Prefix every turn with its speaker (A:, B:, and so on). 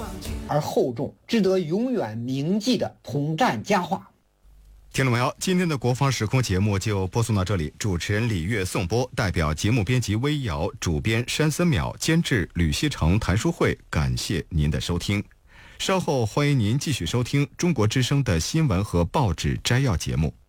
A: 而厚重，值得永远铭记的统战佳话。
B: 听众朋友，今天的国防时空节目就播送到这里，主持人李月颂播，代表节目编辑微瑶，主编山森淼，监制吕锡成、谭书慧，感谢您的收听。稍后欢迎您继续收听中国之声的新闻和报纸摘要节目。